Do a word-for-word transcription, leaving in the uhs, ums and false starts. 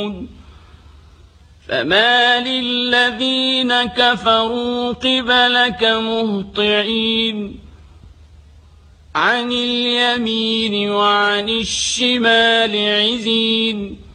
يعلمون فمال الذين كفروا قبلك مهطعين عن اليمين وعن الشمال عزين